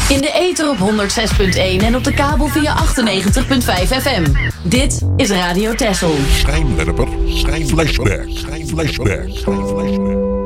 In de ether op 106.1 en op de kabel via 98.5 FM. Dit is Radio Texel. Schijnwerper, schijnflashback, schijnflashback, schijnflashback.